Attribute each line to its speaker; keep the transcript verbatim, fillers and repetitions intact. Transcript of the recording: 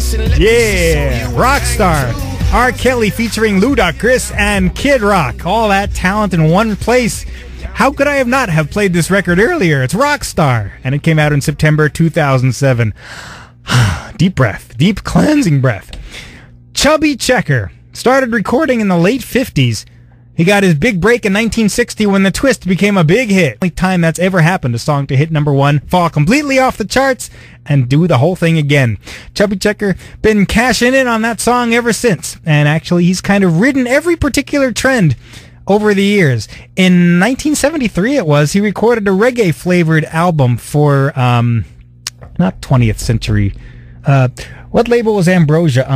Speaker 1: Yeah, Rockstar. R. Kelly featuring Ludacris and Kid Rock. All that talent in one place. How could I have not have played this record earlier? It's Rockstar, and it came out in September two thousand seven. Deep breath, deep cleansing breath. Chubby Checker started recording in the late fifties. He got his big break in nineteen sixty when The Twist became a big hit. Only time that's ever happened, a song to hit number one, fall completely off the charts, and do the whole thing again. Chubby Checker been cashing in on that song ever since, and actually he's kind of ridden every particular trend over the years. In nineteen seventy-three it was, he recorded a reggae-flavored album for, um, not twentieth century, uh, what label was Ambrosia